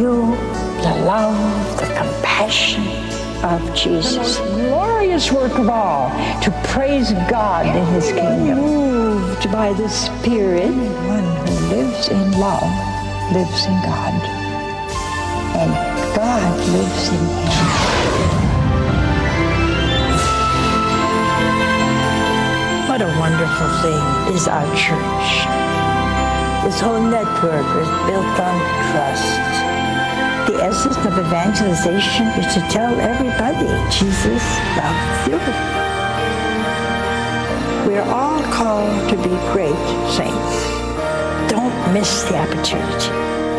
you the love, the compassion of Jesus. The most glorious work of all, to praise God in His kingdom. Moved by the Spirit, one who lives in love lives in God, and God lives in him. What a wonderful thing is our church. This whole network is built on trust. The essence of evangelization is to tell everybody Jesus loves you. We're all called to be great saints. Don't miss the opportunity.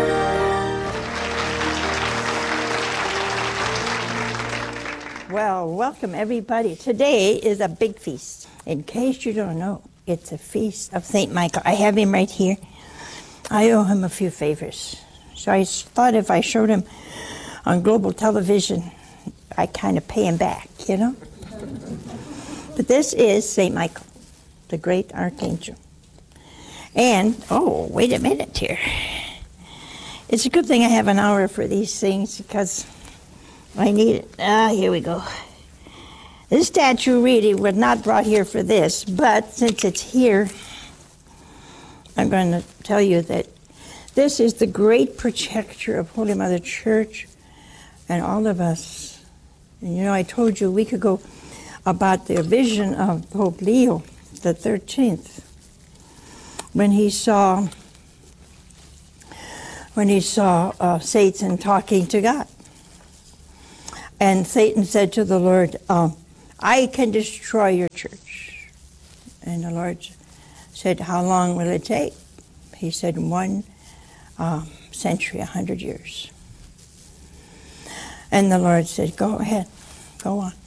Well, welcome everybody. Today is a big feast. In case you don't know, it's a feast of St. Michael. I have him right here. I owe him a few favors. So I thought if I showed him on global television, I kind of pay him back, you know? But this is St. Michael, the great archangel. And, oh, wait a minute here. It's a good thing I have an hour for these things because I need it. Here we go. This statue really was not brought here for this, but since it's here, I'm going to tell you that this is the great protector of Holy Mother Church and all of us. And you know, I told you a week ago about the vision of Pope Leo the 13th when he saw Satan talking to God. And Satan said to the Lord, I can destroy your church. And the Lord said, how long will it take? He said, 1 century, 100 years. And the Lord said, go ahead, go on.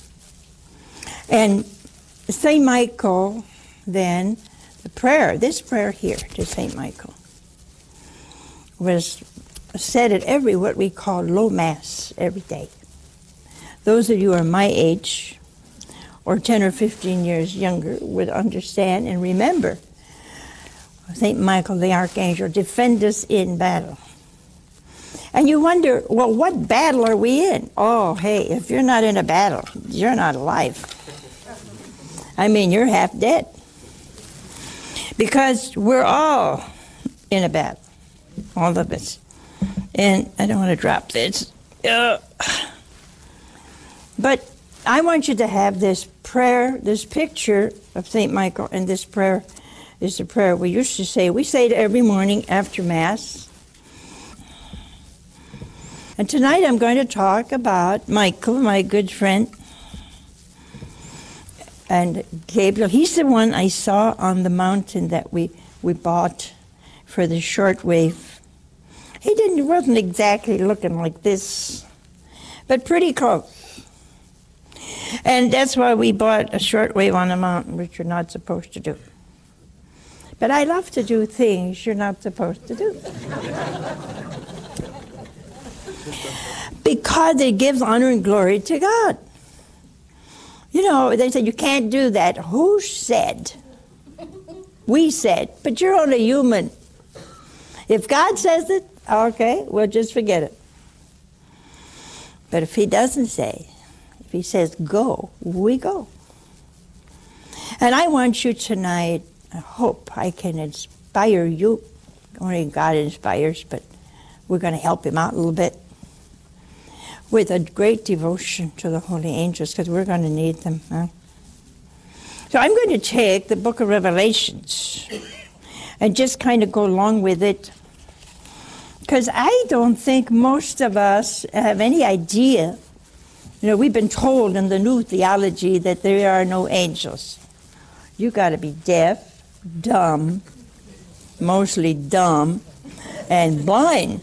And St. Michael, then, this prayer here to St. Michael was said at every what we call low mass every day. Those of you who are my age, or 10 or 15 years younger, would understand and remember St. Michael the Archangel, defend us in battle. And you wonder, well, what battle are we in? Oh, hey, if you're not in a battle, you're not alive. I mean, you're half dead. Because we're all in a battle, all of us. And I don't want to drop this. But I want you to have this prayer, this picture of St. Michael, and this prayer is the prayer we used to say. We say it every morning after Mass. And tonight I'm going to talk about Michael, my good friend, and Gabriel. He's the one I saw on the mountain that we bought for the shortwave. He wasn't exactly looking like this, but pretty close. And that's why we bought a shortwave on a mountain, which you're not supposed to do. But I love to do things you're not supposed to do. Because it gives honor and glory to God. You know, they said you can't do that. Who said? We said, but you're only human. If God says it, okay, we'll just forget it. But if he doesn't say, if he says go, we go. And I want you tonight, I hope I can inspire you. Only God inspires, but we're going to help him out a little bit with a great devotion to the holy angels, because we're going to need them. Huh? So I'm going to take the book of Revelations and just kind of go along with it, because I don't think most of us have any idea. You know, we've been told in the new theology that there are no angels. You got to be deaf, dumb, mostly dumb, and blind,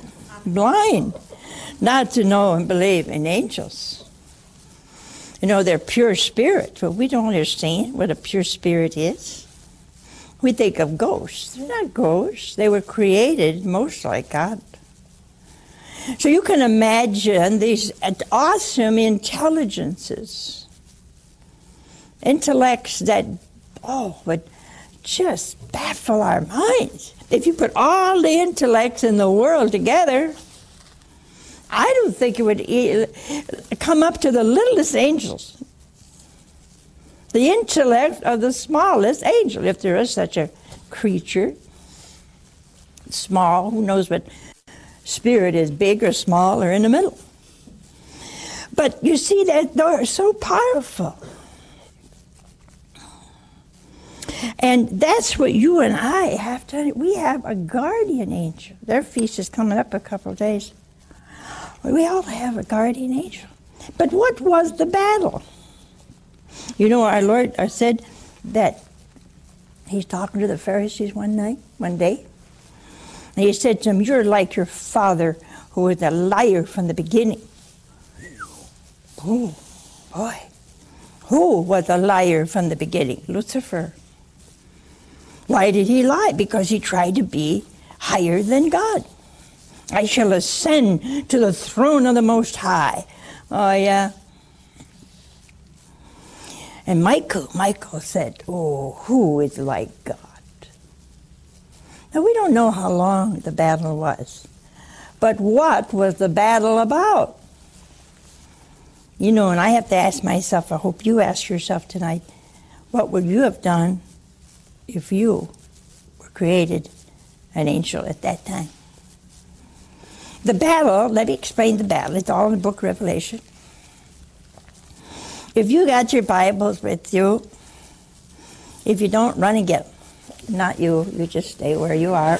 not to know and believe in angels. You know, they're pure spirit, but we don't understand what a pure spirit is. We think of ghosts. They're not ghosts. They were created most like God. So you can imagine these awesome intelligences, intellects that, would just baffle our minds. If you put all the intellects in the world together, I don't think it would come up to the littlest angels. The intellect of the smallest angel, if there is such a creature. Small, who knows what spirit is, big or small or in the middle. But you see that they're so powerful. And that's what you and I have to, we have a guardian angel. Their feast is coming up a couple of days. We all have a guardian angel. But what was the battle? You know, our Lord said that he's talking to the Pharisees one day, and he said to them, you're like your father who was a liar from the beginning. Oh, boy. Who was a liar from the beginning? Lucifer. Why did he lie? Because he tried to be higher than God. I shall ascend to the throne of the Most High. Oh, yeah. And Michael said, oh, who is like God? Now, we don't know how long the battle was. But what was the battle about? You know, and I have to ask myself, I hope you ask yourself tonight, what would you have done if you were created an angel at that time? The battle, let me explain the battle. It's all in the book of Revelation. If you got your Bibles with you, if you don't, run and get them. Not you, you just stay where you are.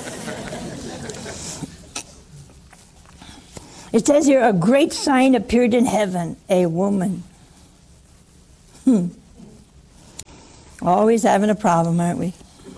It says here, a great sign appeared in heaven, a woman. Always having a problem, aren't we?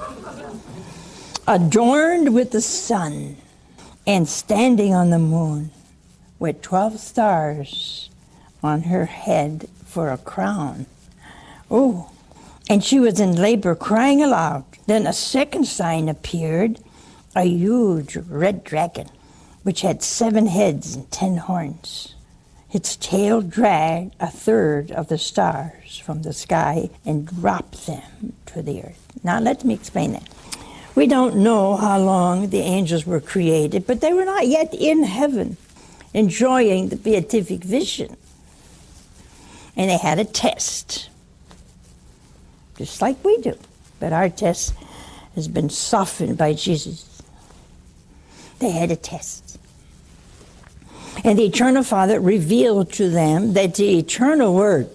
Adorned with the sun and standing on the moon with 12 stars on her head for a crown. Oh, and she was in labor crying aloud. Then a second sign appeared, a huge red dragon, which had 7 heads and 10 horns. Its tail dragged a third of the stars from the sky and dropped them to the earth. Now let me explain that. We don't know how long the angels were created, but they were not yet in heaven enjoying the beatific vision. And they had a test, just like we do. But our test has been softened by Jesus. They had a test. And the Eternal Father revealed to them that the eternal Word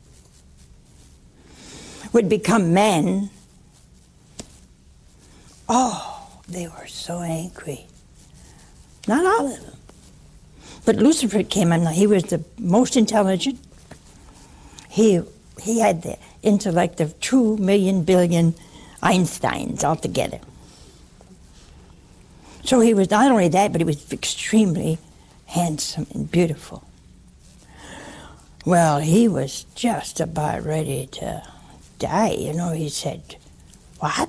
would become man. Oh, they were so angry. Not all of them. But Lucifer came in. He was the most intelligent. He had the intellect of 2 million billion Einsteins altogether. So he was not only that, but he was extremely handsome and beautiful. Well, he was just about ready to die. You know, he said, what?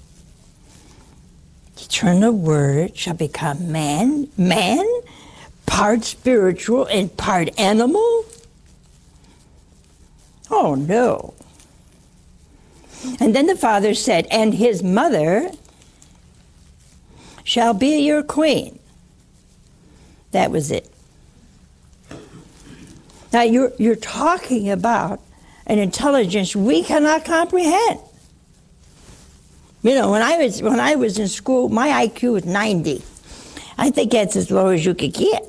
The eternal Word shall become man? Man? Part spiritual and part animal? Oh, no. And then the Father said, and his mother shall be your queen. That was it. Now you're talking about an intelligence we cannot comprehend. You know, when I was in school, my IQ was 90. I think that's as low as you could get.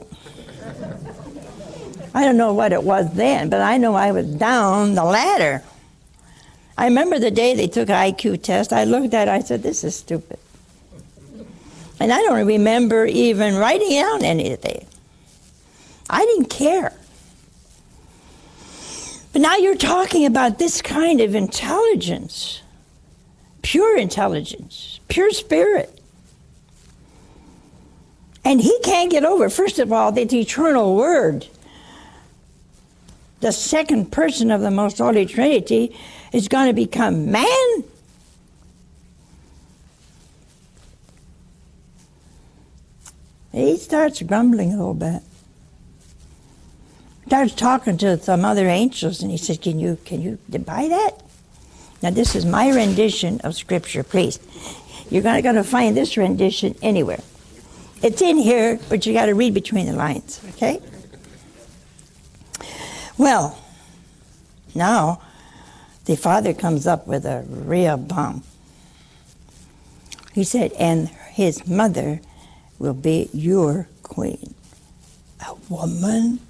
I don't know what it was then, but I know I was down the ladder. I remember the day they took an IQ test. I looked at it, I said, this is stupid. And I don't remember even writing down anything. I didn't care. But now you're talking about this kind of intelligence, pure spirit. And he can't get over, first of all, that the eternal Word, the second person of the Most Holy Trinity, is going to become man. He starts grumbling a little bit. Starts talking to some other angels, and he says, can you buy that? Now, this is my rendition of Scripture, please. You're not going to find this rendition anywhere. It's in here, but you got to read between the lines, okay? Well, now the father comes up with a real bomb. He said, and his mother will be your queen. A woman?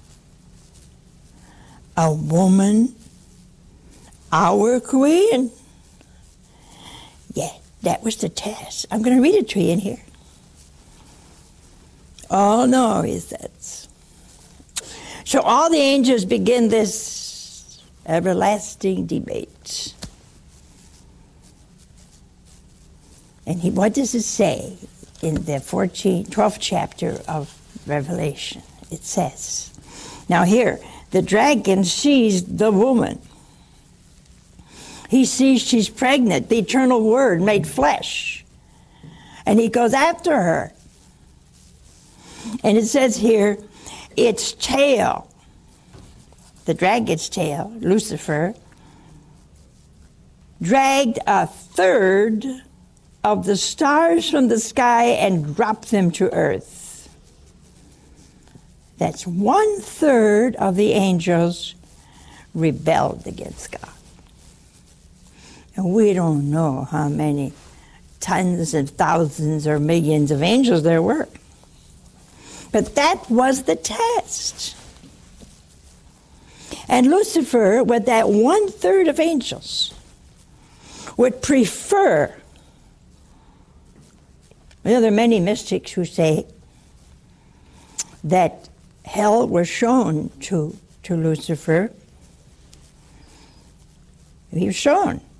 A woman? Our queen? Yeah, that was the test. I'm going to read it to you in here. Oh no, he says. So all the angels begin this everlasting debate. And what does it say in the 12th chapter of Revelation? It says, now here, the dragon sees the woman. He sees she's pregnant, the eternal word made flesh. And he goes after her. And it says here, its tail, the dragon's tail, Lucifer, dragged a third of the stars from the sky and dropped them to earth. That's 1/3 of the angels rebelled against God. And we don't know how many tens and thousands or millions of angels there were. But that was the test. And Lucifer, with that 1/3 of angels, would prefer. Well, there are many mystics who say that hell was shown to Lucifer. He was shown.